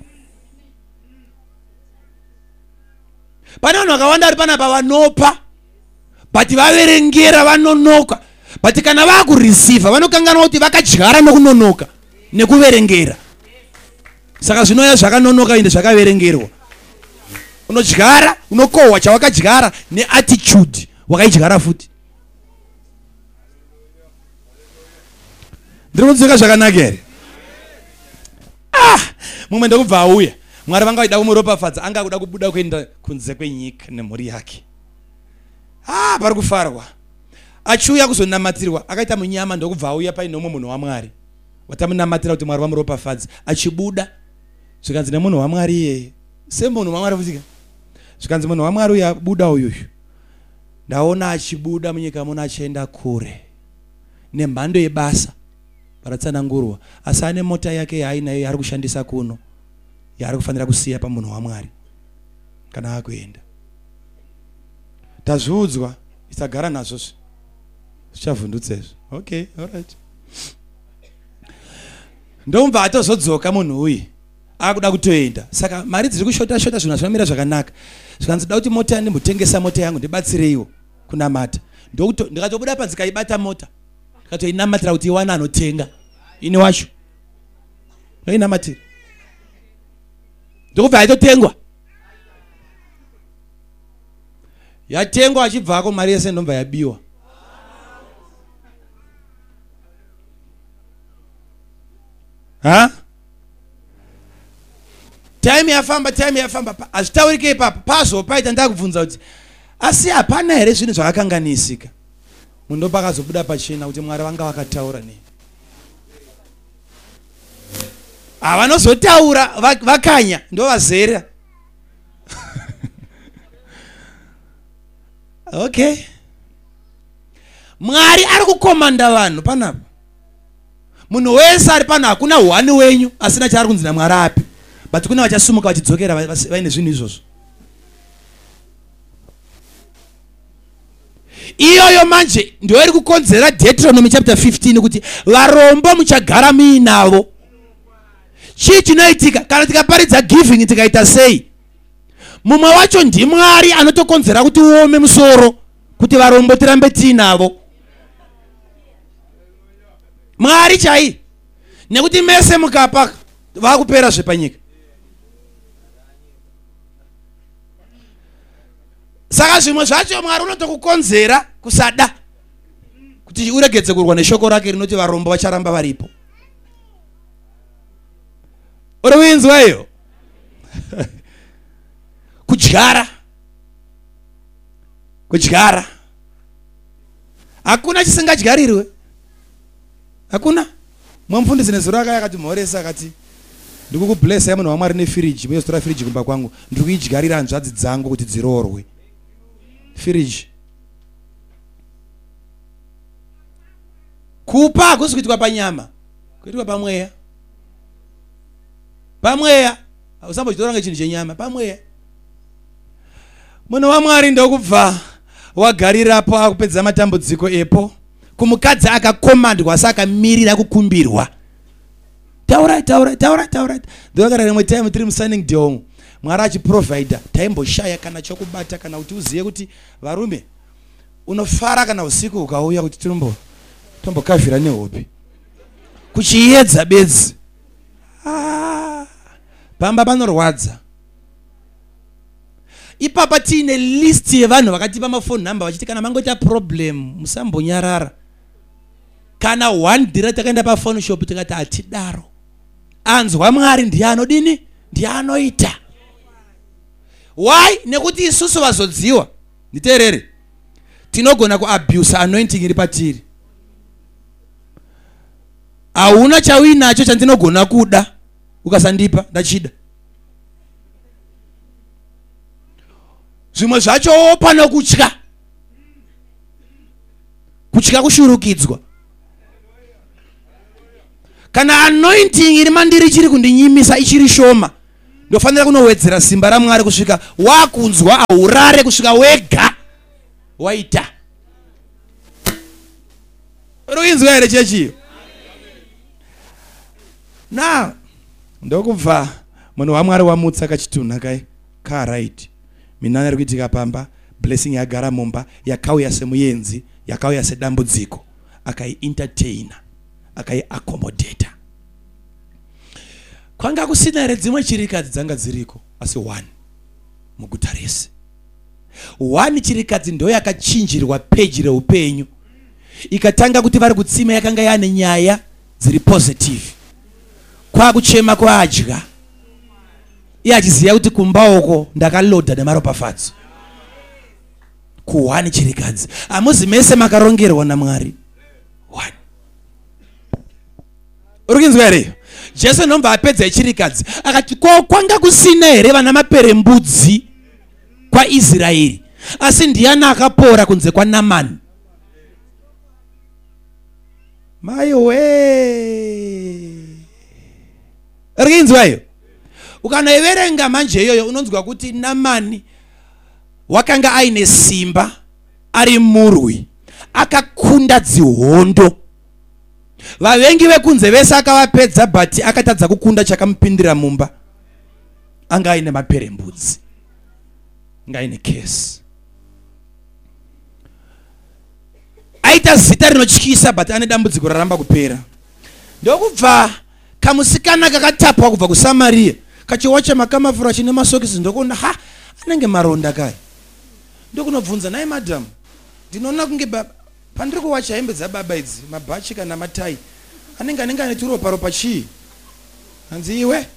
Pane vanhu vakawanda vari panapa vanopa but vaverengera vanonoka, but kana vakureceiva vanokanganwa kuti vakadyara nokunonoka nekuverengera. Saka zvinoya zvakanonoka ende zvakaverengerwa. Unodyara unokohwa chawakadyara neattitude wakaidyara futi. Ndiri kunzwika zvakanaka here? Ah, mumwe ndokubva auya. Mwari vanga vaida kumuropafadza, anga kuda kubuda kuenda kunze kwenyika nemhuri yake. Ah, pari kufarwa. Achiuya kuzonamatirwa, akaita munyama ndokubva auya paine umwe munhu waMwari. Watamunamatira kuti Mwari vamuropafadze. Achibuda zvikanzi nemunhu waMwari iyeye. Semunhu waMwari futika. Zvikanzi munhu waMwari uya buda uyuyu. Ndaona achibuda munyika muno achienda kure nemhando yebasa paratsanangurwa, asi ane mota yake yaainayo yaari kushandisa kuno yaari kufanira kusiya pamunhu waMwari kana akuenda. Tazviudzwa isagara nazvo zvichavhundutsezvo. Okay, all right. Ndomva atozodzoka munhu uyu akuda kutoenda. Saka mari dziri kushota shota zvinhu zvamira zvakanaka. Zvikanzi da kuti mota ndimbotengesa mota yangu ndibatsireiwo kunamata. Ndokuti ndikatobuda panzi kaibata mota. Ndikatoinamatira kuti iwana anotenga. Ini wacho. Ndainamatira. Ndokubva yaitotengwa. Yatengwa achibvako mari yese ndomva yabiwa. Ha? Time yafamba, time yafamba. Azvitaurike ipapo pazopaita ndakubvunza kuti asi hapana here zvinhu zvakakanganisika. Munhu pakazobuda pachena kuti Mwari vanga vakataura nei. Havanozotaura vakanya ndovazera. Okay. Mwari ari kukomanda vanhu panapa. Munhu wese ari pano hakuna hwani wenyu asina chaari kunzi naMwari api. But kuna vachasumuka vachidzokera vaine zvinhu izvozvo. Iyoyo manje ndio iri kukonzera Deuteronomy chapter fifteen kuti varombo muchagara muinavo. Chii chinoitika kana tikaparidza giving tikaita sei? Mumwe wacho ndiMwari anotokonzera kuti uome musoro kuti varombo tirambe tiinavo. Mwari chai. Nekuti mese mukapa vakupera zvepanyika. Saka zvimwe zvacho Mwari unotokukonzera kusada kuti uregedze kurwa neshoko rake rinoti varombo vacharamba varipo. Uri winzwa iyo? Kudyara. Kudyara. Hakuna chisingadyarirwe. Hakuna. Mwamfundisi nezuro akaya akati mhoresa akati ndikukublessa yamunhu waMwari nefiriji, uye sitora firiji kumba kwangu ndiri kuidyarira hanzvadzi dzangu kuti dzirorwe. Firiji. Kupa hakusi kuitwa panyama, kuitwa pamweya. Pamweya. Usambochitora ngechinhu chenyama, pamweya. Munhu waMwari ndokubva wagarirapo akupedza matambudziko epo. Kumukadzi akakomandwa saka akamirira kukumbirwa. Taura taura taura taura. Ndokara rimwe time tiri musigning day. Mwari achiprovider taimboshaya kana chokubata kana kuti uziye kuti varume unofara kana usiku ukauya kuti tirombo tombokavhira nehope. Kuchiedza bedzi. Ah. Pamba panorwadza. Ipapa tiine list yevanhu vakatipa mafoni number vachiti kana mangoita problem musambonyarara. Kana one direct akaenda pa phone shop tikati atidaro. Anzwa Mwari ndiye anodini? Ndiye anoita. Why? Nekuti isusu vazodziwa. Nditerere. Tinogona ku abuse anointing iri patiri. Hauna chawinacho chandinogona kuda ukasandipa ndachida. Zvimwe zvacho pana kutya. Kutya kushurukidzwa. kana anointing iri mandiri chiri kundinyimisa ichiri shoma, ndofanira kunowedzera simba raMwari kusvika wakunzwa aurare kusvika wega waita. Ruinzwa here chechi. Na ndokubva munhu waMwari wamutsa kachitunha kai ka right. Mina ari kuitika pamba, blessing yagara mumba, yakauya semuyenzi, yakauya sedambudziko, akai entertain, akai accommodate. Kwanga kusina here dzimwe chirikadzi dzanga dziriko asi one muguta rese. One chirikadzi ndo yakachinjirwa page reupenyu, ikatanga kuti vari kutsima yakanga yane nyaya dziri positive. Kwa kuchema kwa adya, iye achiziva kuti kumbauko ndakaloda nemaropafadzo. Kuwani chirikadzi amuzi mese makarongerwa naMwari. One. Urukinzwa here? Jesu nomba apedza chirikadzi akati ko kwanga kusina here vana maperembudzi kwa Israeri, asi ndiani akapora kunze kwa Namani. Mai we. Urukinzwa hiyo? Ukanoiverenga manje iyoyo unonzwa kuti Namani wakanga aine simba, ari murwi, akakunda dzihondo. Vavengi vekunze vese akavapedza, but akatadza kukunda chakamupindira mumba. Anga aine maperembudzi, anga aine case. Aita zita rinotyisa, but ane dambudziko raramba kupera. Ndokubva kamusikana kakatapwa kubva kuSamaria, kachiwacha makamafura chine masokisi, ndokuona ha anenge maronda kai. Ndokunobvunza, naye madam, ndinoona kunge baba pandiri kuwacha hembe dzababa idzi, mabhachi kana matai, anenge anenge ane turopa ropa chii? Hanzi iwe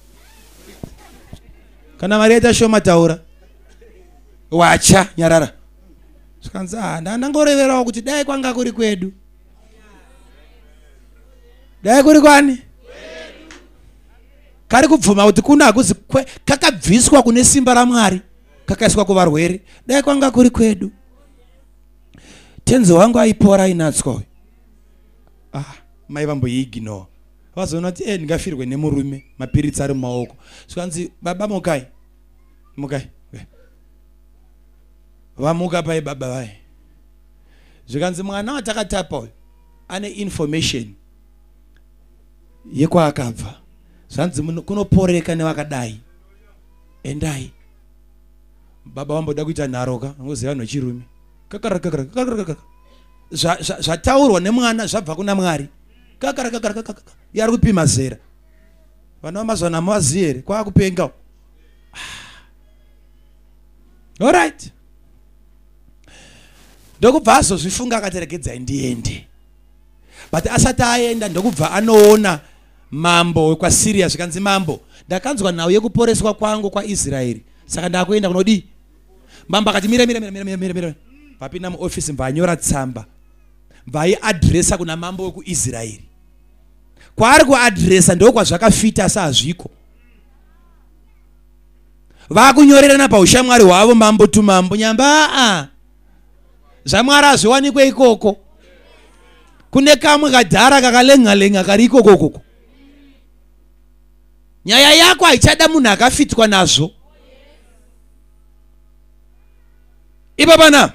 kana mari yaita shoma taura wacha nyarara. Skanza ah ndangoreverawo kuti dai kwanga kuri kwedu. Dai kuri kwani? Kari kubvuma kuti kuna akuzi kakabviswa kune simba raMwari, kakaiswa kuvarwere. Dai kwanga kuri kwedu. Tenzi wangu aipora inatswa. Ah, mai vamboiignore. Vazoona kuti eh ndingafirwe nemurume, mapiritsi ari mumaoko. Skanzi baba mukai. Mukai. Vamuka pai baba vai. Zvikanzi mwana watakatapa ane information yekwa akabva. Zvanzi kunoporeka nevakadai. Endai. Baba wamboda kuita nharoka, ngoziva vanhu vechirume. Kakara kakara kakara kakara. Zvataurwa nemwana zvabva kuna Mwari. Kakara kakara kakara. Yari kupima zera. Vana vamazwana mazivi here kwakupenga. All right. Ndokubva azozvifunga akaterekedza ndiende. But asati aenda ndokubva anoona mambo wekwaSiria, zvikanzi mambo, ndakanzwa nhau yekuporeswa kwangu kwa Israeri, saka ndakuenda kunodi. Mambo akati mira mira mira mira mira mira. Papinda muoffice mbanyora tsamba. Vai addressa kuna mambo wekuIsraeri. Kwaari kuaddressa ndokwa zvakafita sazviko. Vakunyorerana paushamwari hwavo mambo tu mambo nyamba a zvaMwari azviwanikwe ikoko. Kune kamwe kadhara kakalenga lenga kari ikoko koko. Nyaya yako haichada munhu akafitwa nazvo. Ipa pana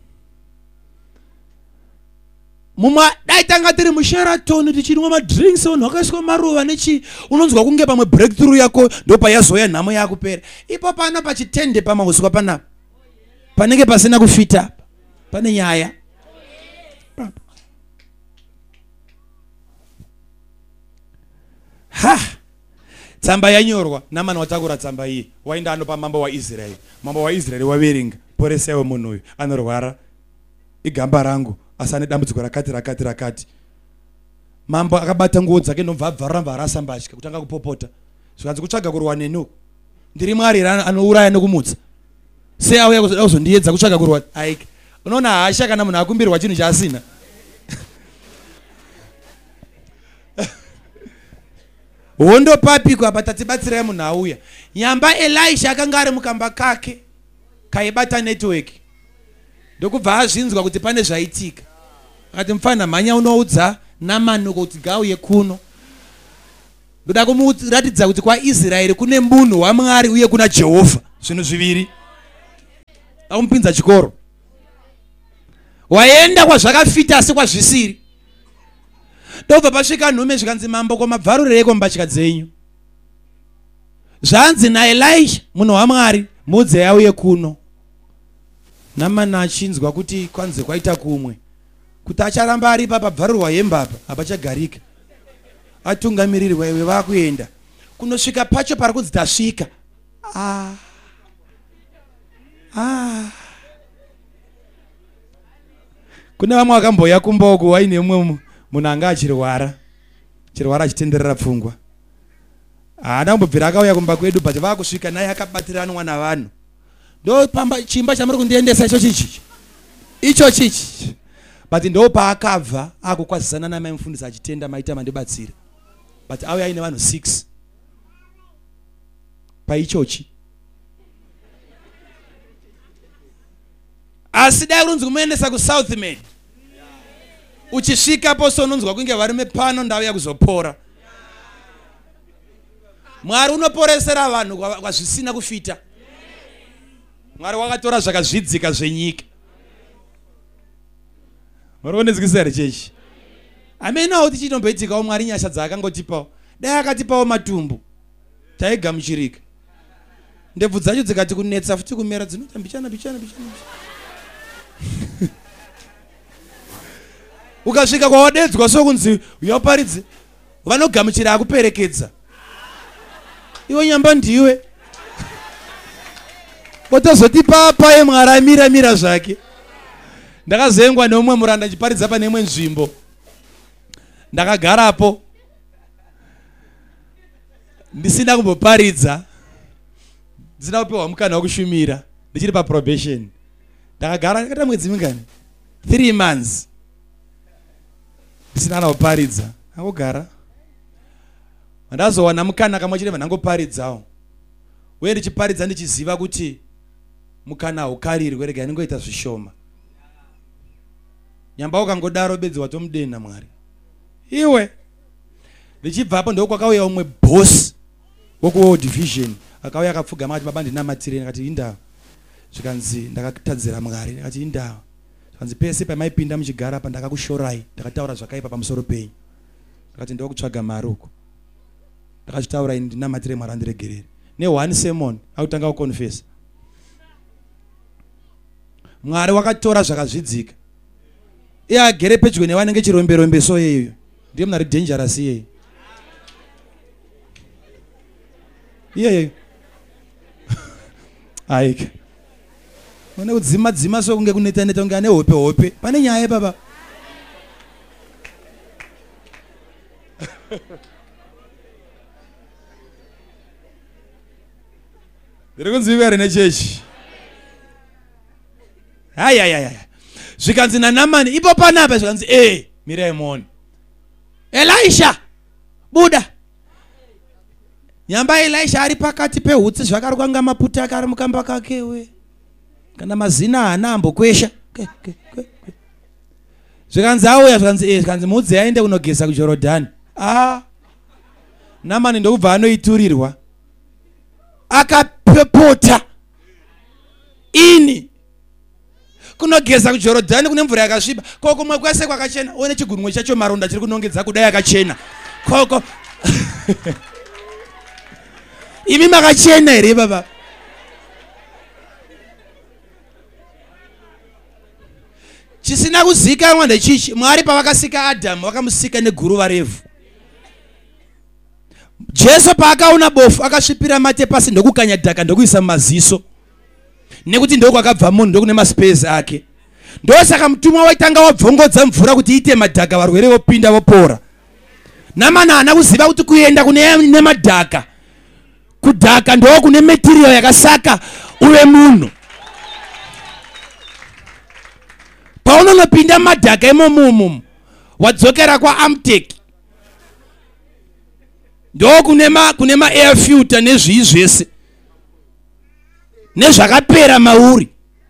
mumwe dai tanga tiri muSheraton tichimwa madrinks, vanhu vakaiswa maruva nechi, unonzwa kunge pamwe breakthrough yako ndopa yazoya nhamo yakupera. Ipo pana pachitende pamauswa pana panenge pasina kufita, pane nyaya. Ha, tsamba yanyorwa namani watakura tsamba iyi, waenda anopa mambo waIsraeri. Mambo waIsraeri waverenga, poresaiwe munhu uyu anorwara, igamba rangu asane dambudziko rakati rakati rakati. Mambo akabata nguo dzake ndobva abvarura mvara asambatya kutanga kupopota. Zvikanzi kutsvaga kurwa nenu, ndiri Mwari anouraya nekumutsa. Sei auya kuzondiedza kutsvaga kurwa? Aiki unoona hasha kana munhu akumbirwa chinhu chaasina. Hondo papiko apa tatibatsirai munhu auya. Nyamba Elisha akanga ari mukamba kake kaibata network. Ndokubva azvinzwa kuti pane zvaitika. Akati mfana mhanya unoudza Namani kuti gauye kuno. ndoda kumuratidza kuti kwaIsraeri kune munhu waMwari uye kuna Jehovha, zvinhu zviviri. Akumupinza chikoro. Waenda kwazvakafita asi kwazvisiri. Ndobva pasvika nhume zvikanzi mambo komabvarureiko mbatya dzenyu. Zvanzi naElisha munhu waMwari mudze auye kuno. Namani achinzwa kuti kwanze kwaita kumwe. Kuti acharamba ari papa bvarurwa hembe apa apachagarika. Atungamirirwa iwe vakuenda. Kunosvika pacho pari kunzi tasvika. Ah. Ah. Kuna vamwe vakamboya kumboku waine mumwe munhu anga achirwara. Chirwara chitenderera pfungwa. Haana kumbobvira akauya kumba kwedu but vakusvika naye akabatiranwa navanhu. Ndo pamba chimba chamuri kundiendesa icho chichi. Icho chichi. But ndo paakabva akukwazisana namai mufundisi achitenda maita mandibatsira. But auya ine vanhu six. Paichochi. Asi dai runzi kumuendesa ku South Med. Uchisvika po sononzwa kunge varume pano ndauya kuzopora. Mwari unoporesera vanhu kwazvisina kufita. Mwari wakatora zvakazvidzika zvenyika. Mwari unonzwisisa chechi. Amena kuti chinomboitika Mwari nyasha dzaakangotipawo. Dai akatipawo matumbu. Taigamuchirika. Ndebvu dzacho dzikati kunetsa futi kumera dzinoti mbichana bichana bichana. Ukasvika kwawadedzwa sokunzi uyaparidze vanogamuchira akuperekedza. Iwe nyamba ndiwe. Potozoti papa yeMwari amira mira zvake. Ndakazengwa neumwe muranda chiparidza pane imwe nzvimbo. Ndakagarapo. Ndisina kumboparidza. Ndisina kupewa mukana wekushumira. Ndichiri pa probation. Ndakagara ndakata mwedzi mingani? three months. Ndisina kuparidza. Ndakagara. Ndazowana mukana kamwe chete vanangoparidzawo. Uye ndichiparidza ndichiziva kuti mukana ukarirwe rega ningoita zvishoma. Nyamba ukangodaro bedzi watomudena Mwari. Iwe ndichibvapo ndo kwakauya umwe boss woku World Division akauya akapfugama ati baba ndinamatire akati indawo. Zvikanzi ndakatadzira Mwari akati indawo. Zvikanzi pese pamaipinda muchigara pa ndakakushorai ndakataura zvakaipa pamusoro penyu. Akati ndokutsvaga mari uko. Ndakachitaura ini ndinamatire Mwari andiregerere. Ne one sermon akutanga kuconfess. Mwari wakatora zvakazvidzika. Iye agere pedyo nevanenge chirombe rombe so yeyo. Ndiye munhu ari dangerous iye. Iye. Aike. Mone kudzima dzima so kunge kuneta neta kunge ane hope hope. Pane nyaya baba. Ndiri kunziva rene chechi. Hai hai hai. Zvikanzi naNamani ipo panapa zvikanzi eh mirai muone. Elisha buda. Nyamba Elisha ari pakati pehutsi zvakarukanga maputa akari mukamba kake we. Kana mazina ana ambokwesha. Zvikanzi auya zvikanzi eh zvikanzi mudzi aende kunogesa kuJorodhani. Ah. Namani ndokubva anoiturirwa. Akapepota. Ini kunogeza kuJorodhani kune mvura yakasviba koko kumwe kwese kwakachena one chigunwe chacho maronda chiri kunongedza kudai yakachena koko imi makachena here baba chisina kuzikanwa ndechichi Mwari pavakasika Adamu vakamusika neguruva revhu Jesu paakaona bofu akasvipira mate pasi ndokukanya dhaka ndokuisa mumaziso nekuti ndoko akabva munhu ndokune maspace ake ndosaka mutumwa waitanga wabvongodza mvura kuti ite madhaka varwere vopinda vopora Namani haana kuziva kuti kuenda kune madhaka kudhaka ndo kune material yakasaka uwe munhu paunonopinda madhaka imomumu wadzokera kwa Amtech ndo kune ma kune ma air filter nezvii zvese nezvakapera mauri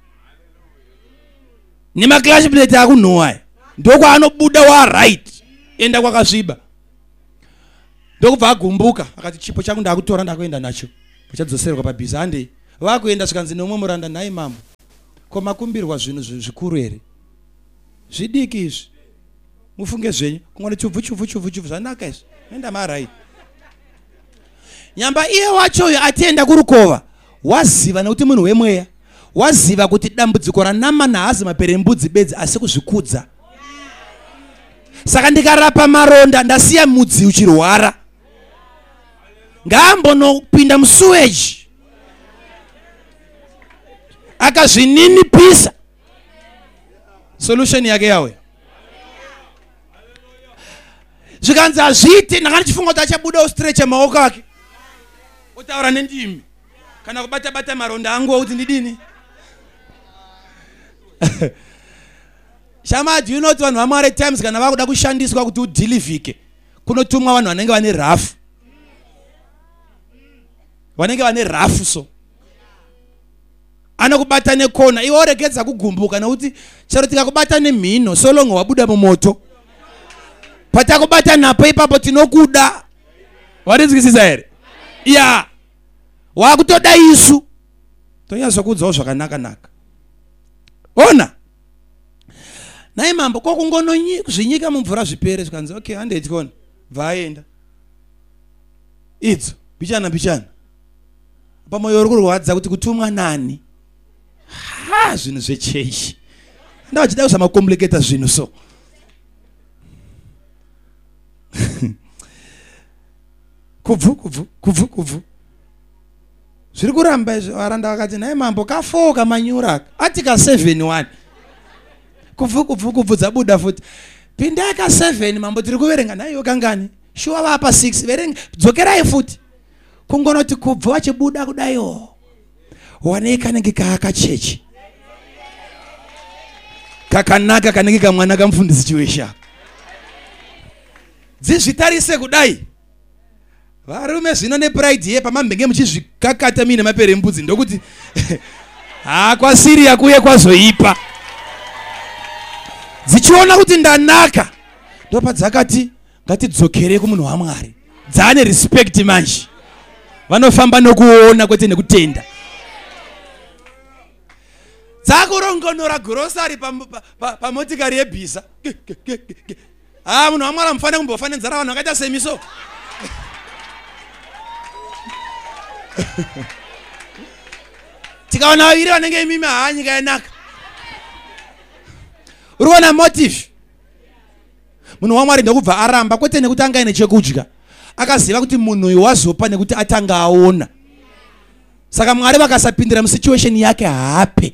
nema clash plate akunhowa ndoko anobuda wa right enda kwakasviba ndokubva agumbuka akati chipo changu ndakutora ndakuenda nacho chadzoserwa pabhiza ande vakuenda svikanzi nomwe muranda nhai mambo ko makumbirwa zvinhu zvikuru here zvidiki izvi mufunge zvenyu kungoni chubvu chubvu chubvu chubvu zvanaka izvi enda marai nyamba iye wachoyo atienda kurukova waziva nekuti munhu wemweya waziva kuti dambudziko ranama nahaazi maperembudzi bedzi asi kuzvikudza saka ndikarapa maronda ndasiya mudzi uchirwara ngaambonopinda musuweji akazvininipisa solution yake yawe zvikanzi hazviiti ndanga ndichifunga kuti achabuda ustrecha maoko ake otaura nendimi kana kubata bata maronda angu okuti ndidini shama do you know kuti vanhu vamwari times kana vakuda kushandiswa kuti udhilivhike kunotumwa vanhu vanenge vane rafu vanenge vane rafu so anokubata nekona iwe oregedza kugumbuka nekuti chero tikakubata nemhino so long wabuda mumoto patakubata napo ipapo tinokuda warinzwisisa here ya wakutoda isu tonyazokudzawo zvakanaka naka ona nai mambo kokungozvinyika mumvura zvipere zvikanzi okay handeti kona vaenda idzo bichana bichana pamoyo uri kurwadza kuti kutumwa nani ha zvinhu zvechechi ndavachida kusamakomplicata zvinhu so kubvu kubvu kubvu kubvu zviri kuramba izvo varanda vakati nai mambo kafoka manyura ati ka seven one kubvu kubvu kubvu dzabuda futi pinda ka seven mambo tiri kuverenga naiyo kangani shuwa vapa six verenga dzokerai futi kungonoti kubvu vachibuda kudayo wanei kanenge kaakachechi kakanaka kanenge kamwana kamufundisi chiwesha dzizvitarise kudai varume zvino nepride ye pamambenge muchizvikakata mine maperembudzi ndokuti ha kwasiriya kuye kwazoipa dzichiona kuti ndanaka ndopadzakati ngatidzokere kumunhu waMwari dzane respect manje vanofamba nokuona kwete nekutenda dzakurongonora grocery pamotikari yebhiza ha munhu waMwari amufane kumbofanira nzara vanhu vakaita semiso tikaona vaviri vanenge imimi haa nyika yanaka uri kuona motive munhu waMwari ndokubva aramba kwete nekuti anga ine chekudya akaziva kuti munhu uyu wazopa nekuti atanga aona saka Mwari vakasapindira musituation yake hape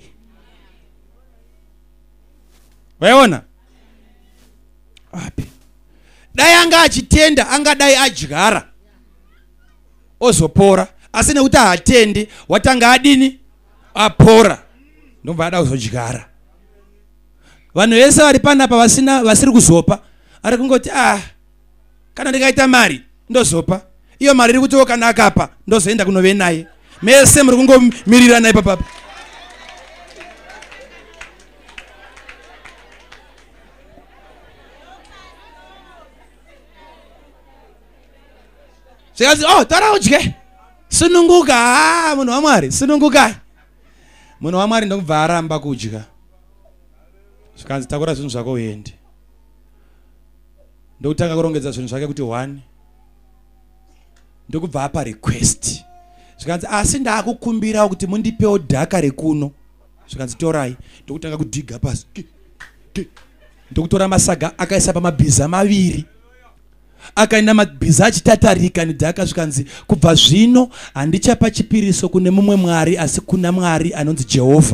vaiona hape dai anga achitenda angadai adyara ozopora asi nekuti haatendi watanga adini apora ndobva ada kuzodyara vanhu vese vari panapa vasina vasiri kuzopa ari kungoti ah kana ndikaita mari ndozopa iyo mari iri kutiwo kana akapa ndozoenda kunove naye mese muri kungomirira naye papapa zvikanzi oh tora udye sununguka ha munhu waMwari sununguka munhu waMwari ndokubva aramba kudya zvikanzi takura zvinhu zvako uende ndokutanga kurongedza zvinhu zvake kuti one ndokubva apa request zvikanzi asi ndaakukumbirawo kuti mundipewo dhaka rekuno zvikanzi torai ndokutanga kudhiga pasi ndokutora masaga akaisa pamabhiza maviri akaenda mabhiza achitatarika nedhaka zvikanzi kubva zvino handichapa chipiriso kune mumwe mwari asi kuna Mwari anonzi Jehovha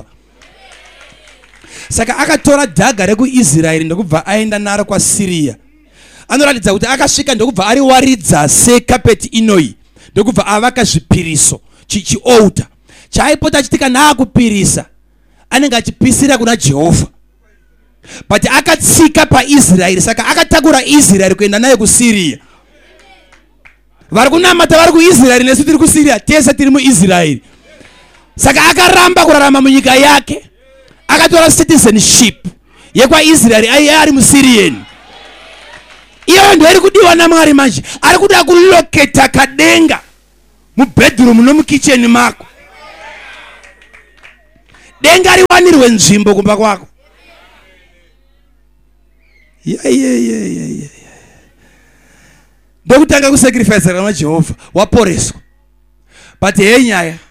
saka akatora dhaga rekuIsraeri ndokubva aenda naro kwaSiriya anoratidza kuti akasvika ndokubva ariwaridza sekapeti inoi ndokubva avaka zvipiriso chichiouta chaaipota achiti kana akupirisa anenge achipisira kuna Jehovha but akatsika paIsraeri saka akatakura Israeri kuenda naye kuSiriya vari kunamata vari kuIsraeri nesu tiri kuSiriya tese tiri muIsraeri saka akaramba kurarama munyika yake akatora citizenship yekwaIsraeri aiye ari muSirian iyo ndo iri kudiwa naMwari manje. Ari kuda kuloketa kadenga mu bedroom no mu kitchen mako. Denga riwanirwe nzvimbo kumba kwako. Yeah, yeah, yeah, yeah, yeah. Ndokutanga kusacrifice kana Jehovah waporeswa. But hey nyaya